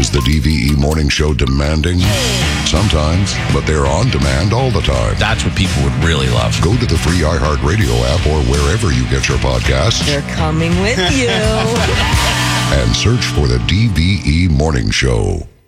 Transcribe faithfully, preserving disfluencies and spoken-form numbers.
Is the D V E Morning Show demanding? Sometimes, but they're on demand all the time. That's what people would really love. Go to the free iHeartRadio app or wherever you get your podcasts. They're coming with you. And search for the D V E Morning Show.